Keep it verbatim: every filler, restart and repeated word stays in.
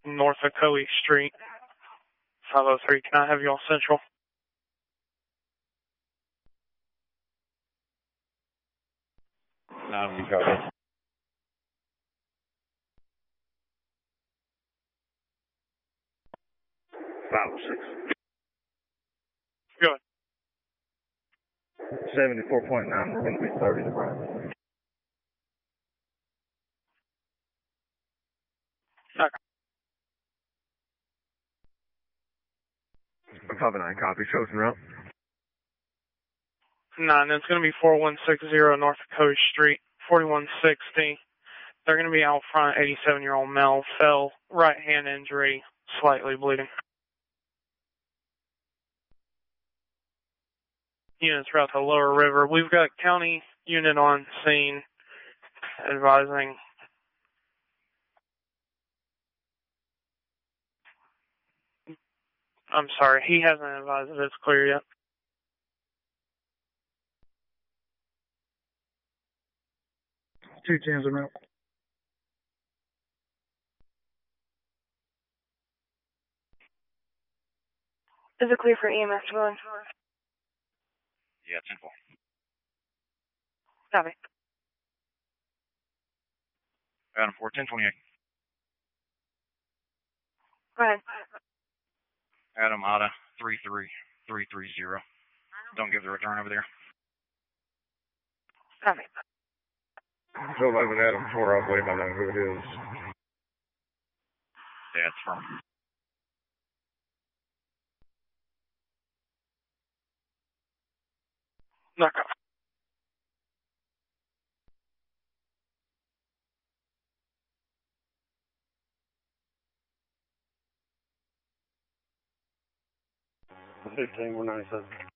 north of Coe Street. five oh three, can I have you on Central? No, you got it. five oh six. Good. seventy-four point nine, we're going to be thirty to Brandon. Okay. five oh nine, copy, chosen route. Nine, it's going to be four one six zero north of Coe Street, forty-one sixty. They're going to be out front, eighty-seven-year-old male, fell, right hand injury, slightly bleeding. Units throughout the lower river. We've got county unit on scene advising. I'm sorry, he hasn't advised that it's clear yet. Two tens around. Is it clear for E M S to go in? Yeah, simple. Copy. Adam four ten twenty-eight. Go ahead. Adam Ada three three three three zero. Don't give the return over there. Copy. So eleven Adam four, I believe I know who it is. Yeah, it's from. Knock off. fifteen, one ninety-seven.